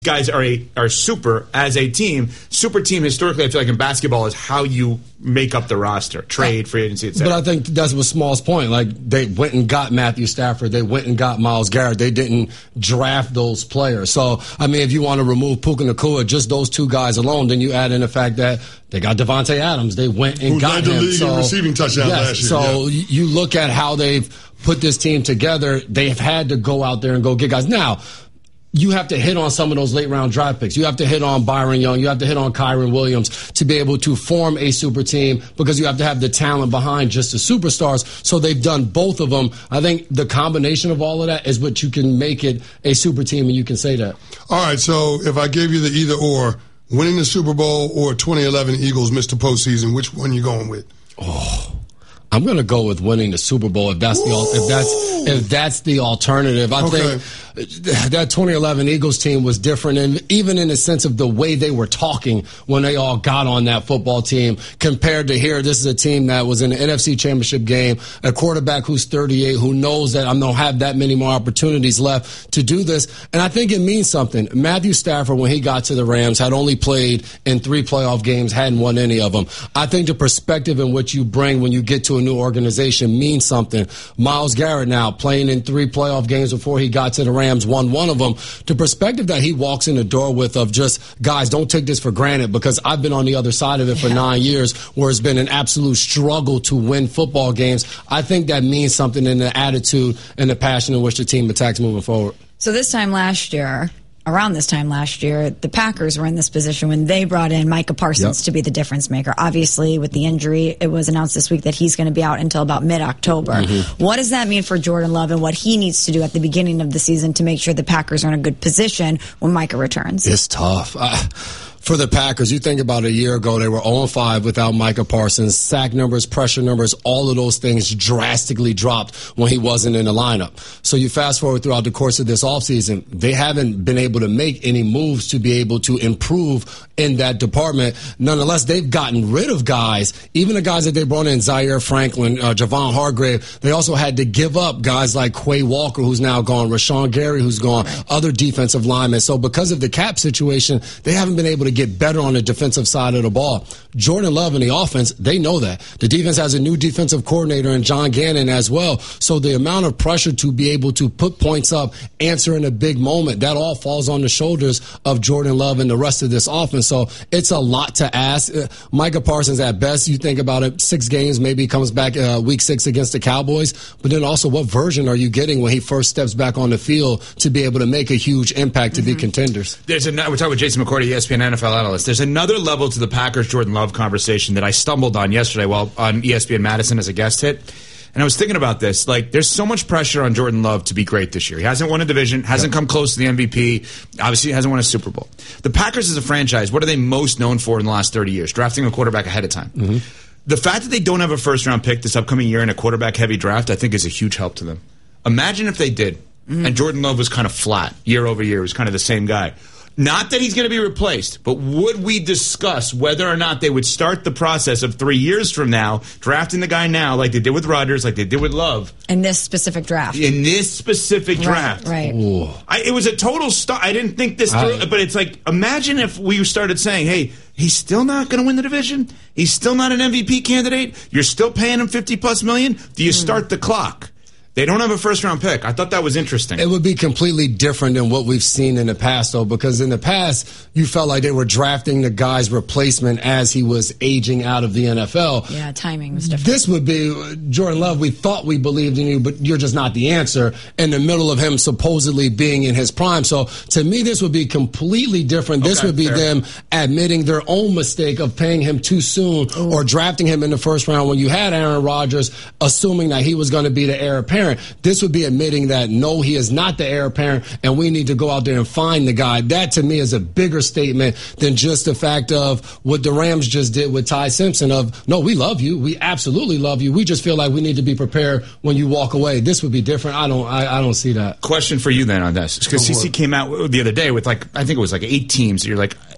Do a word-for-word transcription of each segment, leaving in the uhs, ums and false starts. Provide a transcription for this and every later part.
guys are a are super as a team. Super team historically, I feel like in basketball is how you make up the roster, trade, free agency, et cetera. But I think that's what Small's point. Like, they went and got Matthew Stafford. They went and got Myles Garrett. They didn't draft those players. So, I mean, if you want to remove Puka Nacua, just those two guys alone, then you add in the fact that they got Devontae Adams. They went and Who got led the him. league so, in receiving touchdowns yes, last year. So yeah. you look at how they've put this team together. They've had to go out there and go get guys. Now, you have to hit on some of those late-round draft picks. You have to hit on Byron Young. You have to hit on Kyron Williams to be able to form a super team because you have to have the talent behind just the superstars. So they've done both of them. I think the combination of all of that is what you can make it a super team, and you can say that. All right, so if I gave you the either-or, winning the Super Bowl or twenty eleven Eagles missed the postseason, which one you going with? Oh, I'm going to go with winning the Super Bowl if that's the if that's if that's the alternative. I Okay. think that twenty eleven Eagles team was different, and even in the sense of the way they were talking when they all got on that football team compared to here. This is a team that was in the N F C Championship game, a quarterback who's thirty-eight, who knows that I don't have that many more opportunities left to do this, and I think it means something. Matthew Stafford, when he got to the Rams, had only played in three playoff games, hadn't won any of them. I think the perspective in which you bring when you get to a new organization means something. Myles Garrett now playing in three playoff games before he got to the Rams, won one of them. The perspective that he walks in the door with of just, guys, don't take this for granted, because I've been on the other side of it for yeah. nine years where it's been an absolute struggle to win football games. I think that means something in the attitude and the passion in which the team attacks moving forward. So this time last year, around this time last year, the Packers were in this position when they brought in Micah Parsons yep. to be the difference maker. Obviously, with the injury, it was announced this week that he's going to be out until about mid-October. Mm-hmm. What does that mean for Jordan Love and what he needs to do at the beginning of the season to make sure the Packers are in a good position when Micah returns? It's tough. Uh, For the Packers, you think about a year ago, they were oh and five without Micah Parsons. Sack numbers, pressure numbers, all of those things drastically dropped when he wasn't in the lineup. So you fast forward throughout the course of this offseason, they haven't been able to make any moves to be able to improve in that department. Nonetheless, they've gotten rid of guys, even the guys that they brought in, Zaire Franklin, uh, Javon Hargrave. They also had to give up guys like Quay Walker, who's now gone, Rashawn Gary, who's gone, other defensive linemen. So because of the cap situation, they haven't been able to get better on the defensive side of the ball. Jordan Love and the offense, they know that. The defense has a new defensive coordinator in John Gannon as well. So the amount of pressure to be able to put points up, answer in a big moment, that all falls on the shoulders of Jordan Love and the rest of this offense. So it's a lot to ask. Uh, Micah Parsons, at best, you think about it, six games, maybe comes back uh, week six against the Cowboys. But then also, what version are you getting when he first steps back on the field to be able to make a huge impact to mm-hmm. be contenders? There's a, we're talking with Jason McCourty, E S P N N F L analyst. There's another level to the Packers Jordan Love conversation that I stumbled on yesterday while on E S P N Madison as a guest hit. And I was thinking about this. Like, there's so much pressure on Jordan Love to be great this year. He hasn't won a division, hasn't yep. come close to the M V P, obviously hasn't won a Super Bowl. The Packers as a franchise, what are they most known for in the last thirty years? Drafting a quarterback ahead of time. Mm-hmm. The fact that they don't have a first-round pick this upcoming year in a quarterback-heavy draft, I think is a huge help to them. Imagine if they did, mm-hmm. and Jordan Love was kind of flat year over year, was kind of the same guy. Not that he's going to be replaced, but would we discuss whether or not they would start the process of three years from now, drafting the guy now, like they did with Rodgers, like they did with Love. In this specific draft. In this specific draft. Right, right. I, it was a total start. I didn't think this through, I, but it's like, imagine if we started saying, hey, he's still not going to win the division. He's still not an M V P candidate. You're still paying him fifty plus million. Do you mm. start the clock? They don't have a first-round pick. I thought that was interesting. It would be completely different than what we've seen in the past, though, because in the past, you felt like they were drafting the guy's replacement as he was aging out of the N F L. Yeah, timing was different. This would be, Jordan Love, we thought we believed in you, but you're just not the answer in the middle of him supposedly being in his prime. So, to me, this would be completely different. This okay, would be fair. Them admitting their own mistake of paying him too soon Ooh. Or drafting him in the first round when you had Aaron Rodgers, assuming that he was going to be the heir apparent. This would be admitting that, no, he is not the heir apparent, and we need to go out there and find the guy. That, to me, is a bigger statement than just the fact of what the Rams just did with Ty Simpson of, no, we love you. We absolutely love you. We just feel like we need to be prepared when you walk away. This would be different. I don't I, I don't see that. Question for you then on this. Because C C came out the other day with, like, I think it was like eight teams. You're like,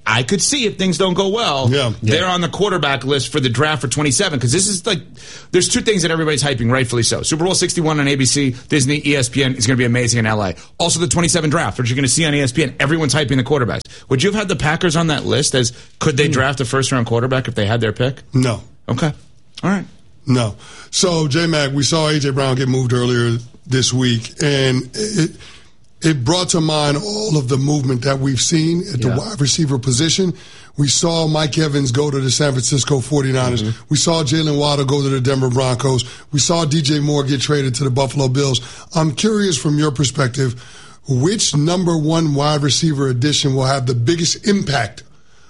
I could see if things don't go well, yeah. they're yeah. on the quarterback list for the draft for twenty-seven. Because this is like, there's two things that everybody's hyping, rightfully so. Super Bowl sixty-one on A B C, Disney, E S P N is going to be amazing in L A. Also, the twenty-seven draft, which you're going to see on E S P N. Everyone's hyping the quarterbacks. Would you have had the Packers on that list as could they draft a first round quarterback if they had their pick? No. Okay. All right. No. So, J-Mac, we saw A J. Brown get moved earlier this week, and it it brought to mind all of the movement that we've seen at yeah. the wide receiver position. We saw Mike Evans go to the San Francisco forty-niners. Mm-hmm. We saw Jalen Waddle go to the Denver Broncos. We saw D J Moore get traded to the Buffalo Bills. I'm curious from your perspective, which number one wide receiver addition will have the biggest impact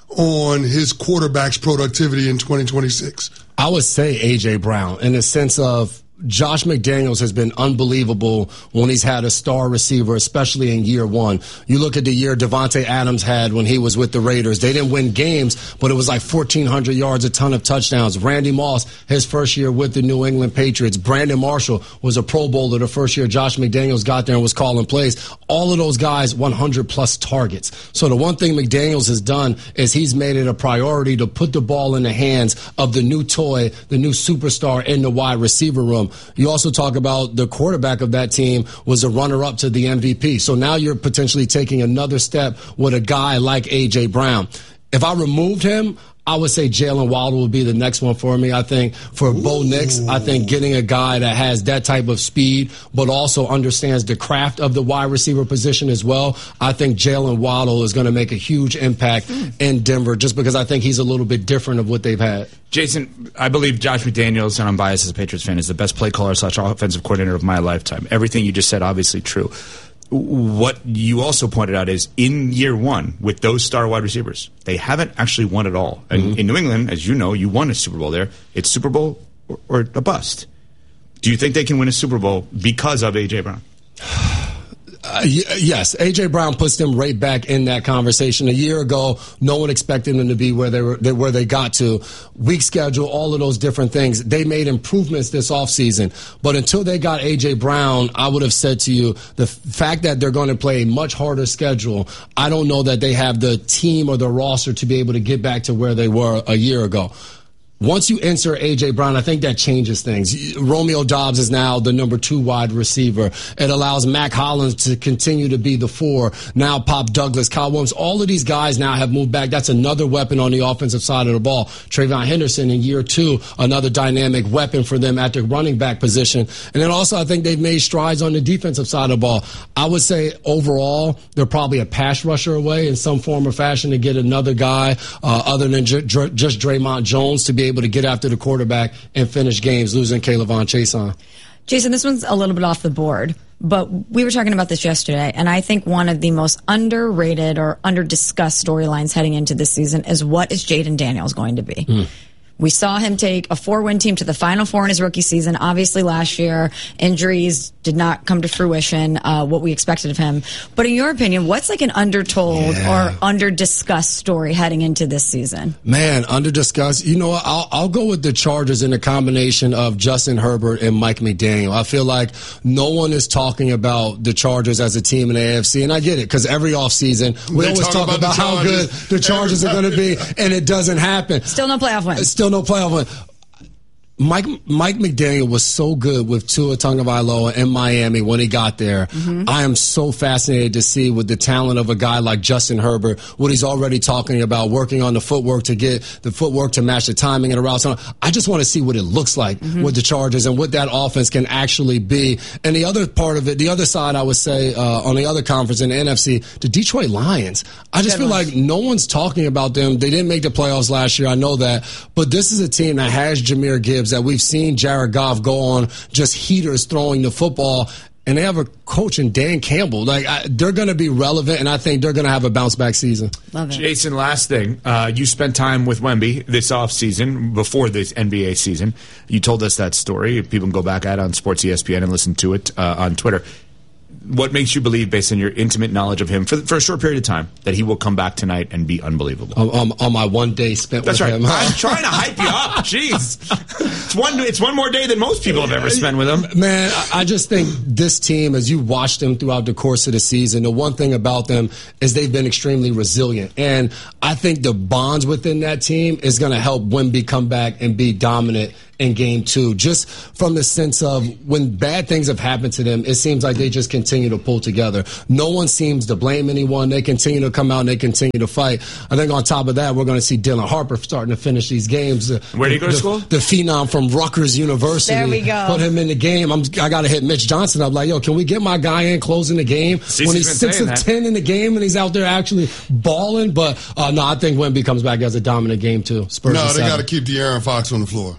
on his quarterback's productivity in twenty twenty-six? I would say A J. Brown, in the sense of Josh McDaniels has been unbelievable when he's had a star receiver, especially in year one. You look at the year Devontae Adams had when he was with the Raiders. They didn't win games, but it was like fourteen hundred yards, a ton of touchdowns. Randy Moss, his first year with the New England Patriots. Brandon Marshall was a Pro Bowler the first year Josh McDaniels got there and was calling plays. All of those guys, one hundred plus targets. So the one thing McDaniels has done is he's made it a priority to put the ball in the hands of the new toy, the new superstar in the wide receiver room. You also talk about the quarterback of that team was a runner-up to the M V P. So now you're potentially taking another step with a guy like A J. Brown. If I removed him, I would say Jalen Waddle would be the next one for me. I think for Ooh. Bo Nix, I think getting a guy that has that type of speed, but also understands the craft of the wide receiver position as well. I think Jalen Waddle is going to make a huge impact mm. in Denver, just because I think he's a little bit different of what they've had. Jason, I believe Josh McDaniels, and I'm biased as a Patriots fan, is the best play caller slash offensive coordinator of my lifetime. Everything you just said, obviously true. What you also pointed out is in year one with those star wide receivers, they haven't actually won it all. And mm-hmm. in New England, as you know, you won a Super Bowl there. It's Super Bowl or, or a bust. Do you think they can win a Super Bowl because of A J. Brown? Uh, y- yes, A J. Brown puts them right back in that conversation. A year ago, no one expected them to be where they were, they, where they got to. Weak schedule, all of those different things. They made improvements this offseason. But until they got A J. Brown, I would have said to you, the f- fact that they're going to play a much harder schedule, I don't know that they have the team or the roster to be able to get back to where they were a year ago. Once you enter A J. Brown, I think that changes things. Romeo Doubs is now the number two wide receiver. It allows Mac Hollins to continue to be the four. Now Pop Douglas, Kyle Williams, all of these guys now have moved back. That's another weapon on the offensive side of the ball. Trayvon Henderson in year two, another dynamic weapon for them at the running back position. And then also I think they've made strides on the defensive side of the ball. I would say overall they're probably a pass rusher away in some form or fashion to get another guy uh, other than j- j- just Draymond Jones to be able to get after the quarterback and finish games, losing Kayvon Chason. Jason, this one's a little bit off the board, but we were talking about this yesterday, and I think one of the most underrated or under-discussed storylines heading into this season is what is Jayden Daniels going to be? Mm. We saw him take a four-win team to the Final Four in his rookie season. Obviously, last year, injuries did not come to fruition, uh, what we expected of him. But in your opinion, what's like an undertold yeah. or under-discussed story heading into this season? Man, under-discussed. You know what? I'll, I'll go with the Chargers in a combination of Justin Herbert and Mike McDaniel. I feel like no one is talking about the Chargers as a team in the A F C, and I get it, because every offseason, we they always talk, talk about, about how good the Chargers are going to be, and it doesn't happen. Still no playoff win. Still no playoff win. Mike Mike McDaniel was so good with Tua Tagovailoa in Miami when he got there. Mm-hmm. I am so fascinated to see with the talent of a guy like Justin Herbert, what he's already talking about, working on the footwork to get the footwork to match the timing and the routes. I just want to see what it looks like mm-hmm. with the Chargers and what that offense can actually be. And the other part of it, the other side, I would say, uh, on the other conference in the N F C, the Detroit Lions. I just good feel one. like no one's talking about them. They didn't make the playoffs last year. I know that. But this is a team that has Jahmyr Gibbs, that we've seen Jared Goff go on just heaters throwing the football, and they have a coach in Dan Campbell. Like I, they're going to be relevant, and I think they're going to have a bounce back season. Love it. Jason, last thing, uh, you spent time with Wemby this off season before this N B A season. You told us that story. People can go back at it on Sports E S P N and listen to it uh, on Twitter. what makes you believe, based on your intimate knowledge of him, for, for a short period of time, that he will come back tonight and be unbelievable? Um, um, on my one day spent That's with right. him. I'm trying to hype you up. Jeez. It's one, it's one more day than most people have ever spent with him. Man, I just think this team, as you watch them throughout the course of the season, the one thing about them is they've been extremely resilient. And I think the bonds within that team is going to help Wemby come back and be dominant in game two, just from the sense of when bad things have happened to them, it seems like they just continue to pull together. No one seems to blame anyone. They continue to come out and they continue to fight. I think on top of that, we're going to see Dylan Harper starting to finish these games. Where did he go to the, school? The phenom from Rutgers University. There we go. Put him in the game. I'm, I got to hit Mitch Johnson up like, yo, can we get my guy in closing the game? Cece's when he's six of that. ten in the game and he's out there actually balling. But uh, no, I think Wemby comes back as a dominant game too. Spurs No, in they seven. got to keep De'Aaron Fox on the floor.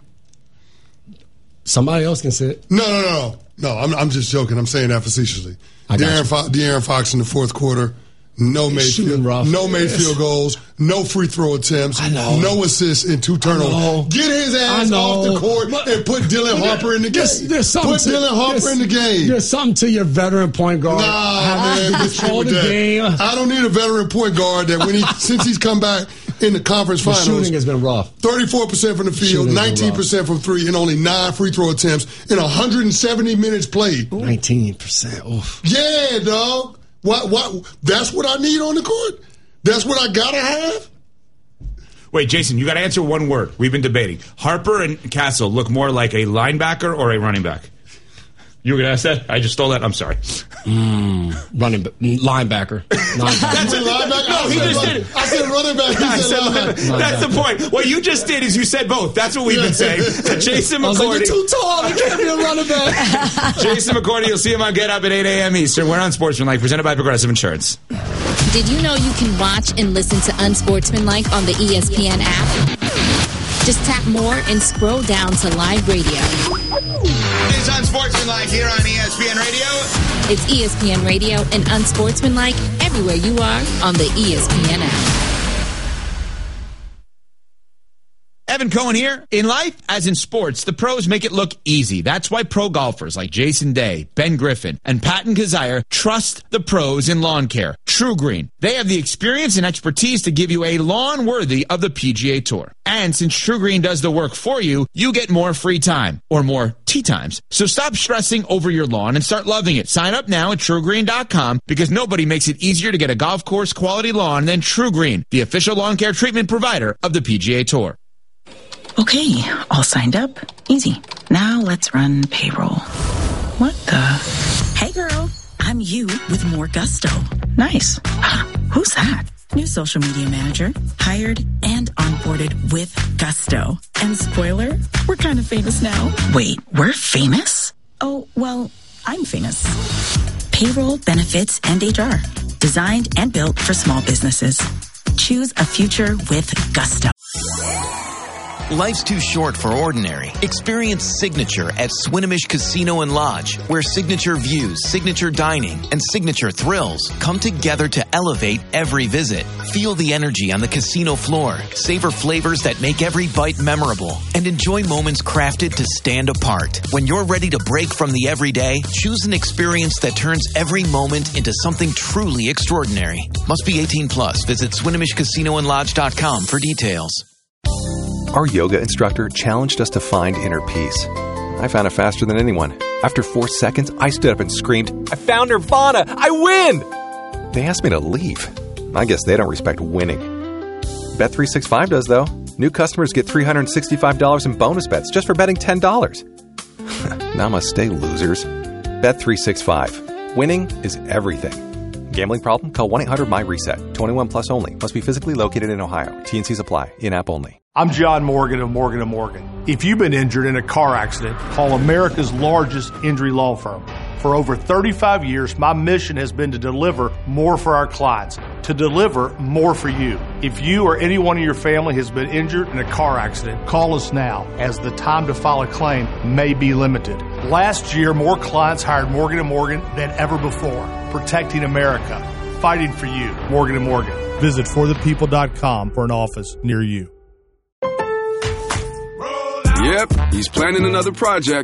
Somebody else can sit. No, no, no, no. No, I'm, I'm just joking. I'm saying that facetiously. I got De'Aaron, Fo- De'Aaron Fox in the fourth quarter, no made shooting field, rough. no made field goals, no free throw attempts, I know. no assists, and two I know. turnovers. Get his ass I know. off the court But- and put Dylan Harper in the game. There's, there's something put to, Dylan Harper there's- in the game. There's something to your veteran point guard. Nah, having man, to get control with the that. game. I don't need a veteran point guard that when he since he's come back in the conference The finals. shooting has been rough. thirty-four percent from the field, Shooting's been nineteen percent from three, and only nine free throw attempts in one hundred seventy minutes played. nineteen percent. Oof. Yeah, dog. What? What? That's what I need on the court. That's what I gotta have. Wait, Jason, you got to answer one word. We've been debating. Harper and Castle look more like a linebacker or a running back? You were going to ask that? I just stole that. I'm sorry. Mm, running linebacker. linebacker. That's a linebacker. No, he just did it. I said running back. He I said said linebacker. linebacker. That's the point. What you just did is you said both. That's what we've been saying. Jason I was like, McCourty. you're too tall. You can't be a running back. Jason McCourty, you'll see him on Get Up at eight a.m. Eastern. We're on Sportsmanlike, presented by Progressive Insurance. Did you know you can watch and listen to Unsportsmanlike on the E S P N app? Just tap more and scroll down to live radio. It's Unsportsmanlike here on E S P N Radio. It's E S P N Radio and Unsportsmanlike everywhere you are on the E S P N app. Evan Cohen here. In life, as in sports, the pros make it look easy. That's why pro golfers like Jason Day, Ben Griffin, and Patton Kazire trust the pros in lawn care. True Green. They have the experience and expertise to give you a lawn worthy of the P G A Tour. And since True Green does the work for you, you get more free time, or more tee times. So stop stressing over your lawn and start loving it. Sign up now at true green dot com because nobody makes it easier to get a golf course quality lawn than True Green, the official lawn care treatment provider of the P G A Tour. Okay, all signed up. Easy. Now let's run payroll. What the? Hey girl, I'm you with more gusto. Nice. Who's that? New social media manager, hired and onboarded with gusto. And spoiler, we're kind of famous now. Wait, we're famous? Oh, well, I'm famous. Payroll, benefits, and H R. Designed and built for small businesses. Choose a future with gusto. Life's too short for ordinary. Experience Signature at Swinomish Casino and Lodge, where signature views, signature dining, and signature thrills come together to elevate every visit. Feel the energy on the casino floor, savor flavors that make every bite memorable, and enjoy moments crafted to stand apart. When you're ready to break from the everyday, choose an experience that turns every moment into something truly extraordinary. Must be eighteen plus. Visit Swinomish Casino and Lodge dot com for details. Our yoga instructor challenged us to find inner peace. I found it faster than anyone. After four seconds, I stood up and screamed, "I found Nirvana! I win!" They asked me to leave. I guess they don't respect winning. Bet three sixty-five does, though. New customers get three hundred sixty-five dollars in bonus bets just for betting ten dollars. Namaste, losers. Bet three sixty-five. Winning is everything. Gambling problem? Call one eight hundred M Y reset. twenty-one plus only. Must be physically located in Ohio. T and Cs apply. In-app only. I'm John Morgan of Morgan and Morgan. If you've been injured in a car accident, call America's largest injury law firm. For over thirty-five years, my mission has been to deliver more for our clients, to deliver more for you. If you or anyone in your family has been injured in a car accident, call us now, as the time to file a claim may be limited. Last year, more clients hired Morgan and Morgan than ever before, protecting America, fighting for you. Morgan and Morgan. Visit for the people dot com for an office near you. Yep, he's planning another project.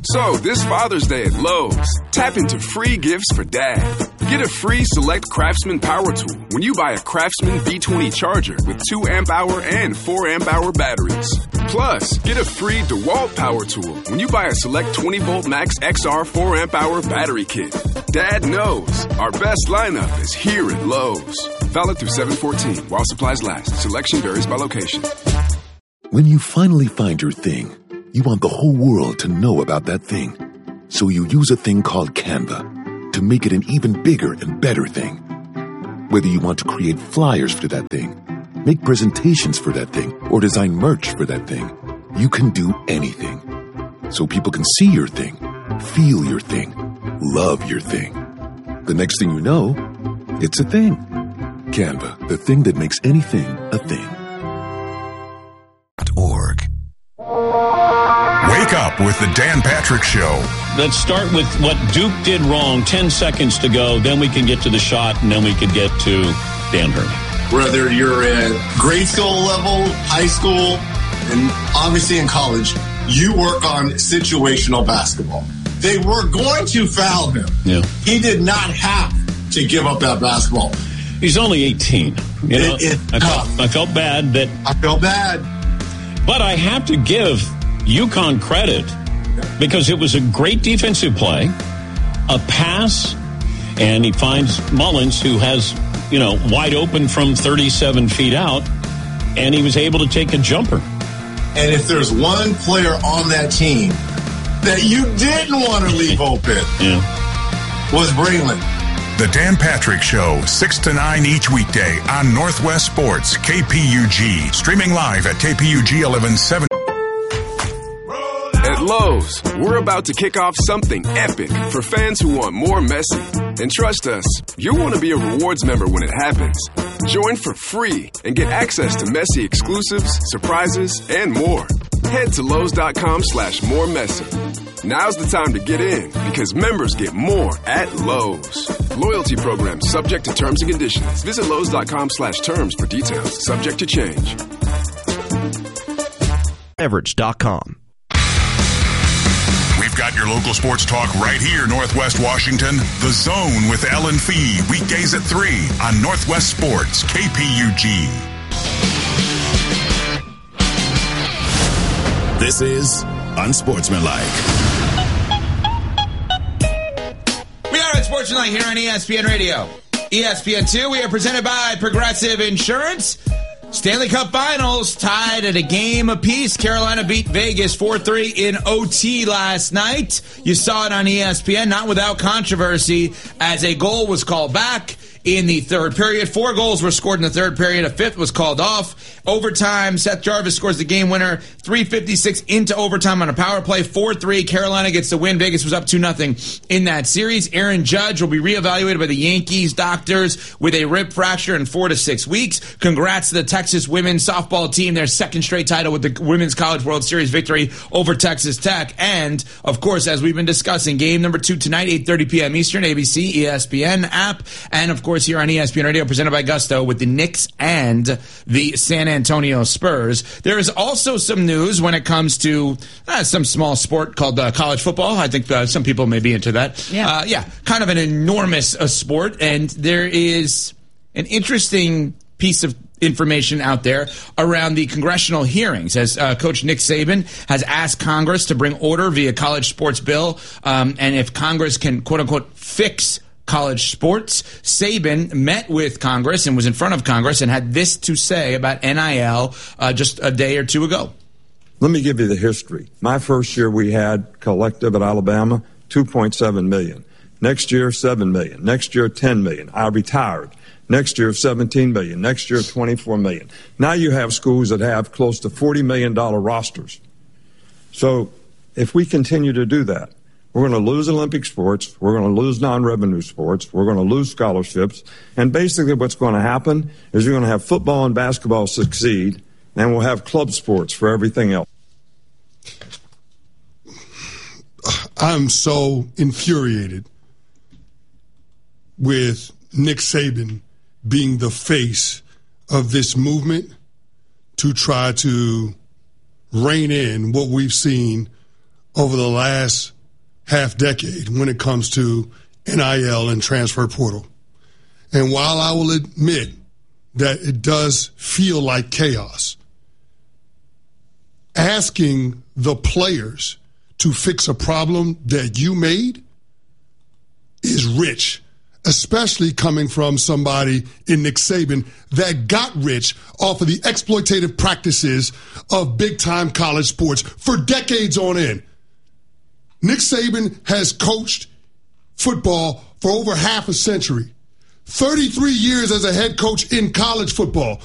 So this Father's Day at Lowe's, tap into free gifts for dad. Get a free Select Craftsman power tool when you buy a Craftsman B twenty charger with two amp hour and four amp hour batteries. Plus, get a free DeWalt power tool when you buy a Select twenty volt Max X R four amp hour battery kit. Dad knows our best lineup is here at Lowe's. Valid through seven fourteen while supplies last. Selection varies by location. When you finally find your thing, you want the whole world to know about that thing. So you use a thing called Canva to make it an even bigger and better thing. Whether you want to create flyers for that thing, make presentations for that thing, or design merch for that thing, you can do anything. So people can see your thing, feel your thing, love your thing. The next thing you know, it's a thing. Canva, the thing that makes anything a thing. Org. Wake up with the Dan Patrick Show. Let's start with what Duke did wrong. Ten seconds to go. Then we can get to the shot, and then we can get to Dan Hurley. Whether you're at grade school level, high school, and obviously in college, you work on situational basketball. They were going to foul him. Yeah. He did not have to give up that basketball. He's only eighteen. You know, it, it, I, felt, I felt bad that I felt bad. But I have to give UConn credit because it was a great defensive play, a pass, and he finds Mullins, who has, you know, wide open from thirty-seven feet out, and he was able to take a jumper. And if there's one player on that team that you didn't want to leave open, yeah. was Braylon. The Dan Patrick Show, six to nine each weekday on Northwest Sports, K P U G. Streaming live at K P U G eleven seventy. At Lowe's, we're about to kick off something epic for fans who want more Messi. And trust us, you'll want to be a rewards member when it happens. Join for free and get access to Messi exclusives, surprises, and more. Head to Lowe's.com slash more Messi. Now's the time to get in because members get more at Lowe's. Loyalty program subject to terms and conditions. Visit Lowe's.com slash terms for details. Subject to change. Beverage dot com. We've got your local sports talk right here, Northwest Washington. The Zone with Ellen Fee, weekdays at three on Northwest Sports, K P U G. This is Unsportsmanlike. We are Unsportsmanlike here on E S P N Radio. E S P N two, we are presented by Progressive Insurance. Stanley Cup Finals tied at a game apiece. Carolina beat Vegas four three in O T last night. You saw it on E S P N, not without controversy, as a goal was called back in the third period. Four goals were scored in the third period. A fifth was called off. Overtime, Seth Jarvis scores the game winner. three fifty-six into overtime on a power play. four three. Carolina gets the win. Vegas was up two nothing in that series. Aaron Judge will be reevaluated by the Yankees doctors with a rib fracture in four to six weeks. Congrats to the Texas women's softball team. Their second straight title with the Women's College World Series victory over Texas Tech. And, of course, as we've been discussing, game number two tonight, eight thirty p.m. Eastern, A B C, E S P N app. And, of course, here on E S P N Radio, presented by Gusto with the Knicks and the San Antonio Spurs. There is also some news when it comes to uh, some small sport called uh, college football. I think uh, some people may be into that. Yeah, uh, yeah, kind of an enormous uh, sport. And there is an interesting piece of information out there around the congressional hearings, as uh, Coach Nick Saban has asked Congress to bring order via college sports bill, um, and if Congress can, quote-unquote, fix college sports. Saban met with Congress and was in front of Congress and had this to say about N I L uh, just a day or two ago. Let me give you the history. My first year we had collective at Alabama, two point seven million. Next year, seven million. Next year, ten million. I retired. Next year, seventeen million. Next year, twenty-four million. Now you have schools that have close to forty million dollars rosters. So if we continue to do that, we're going to lose Olympic sports. We're going to lose non-revenue sports. We're going to lose scholarships. And basically what's going to happen is you're going to have football and basketball succeed, and we'll have club sports for everything else. I'm so infuriated with Nick Saban being the face of this movement to try to rein in what we've seen over the last half decade when it comes to N I L and transfer portal. And while I will admit that it does feel like chaos, asking the players to fix a problem that you made is rich, especially coming from somebody in Nick Saban that got rich off of the exploitative practices of big-time college sports for decades on end. Nick Saban has coached football for over half a century. thirty-three years as a head coach in college football.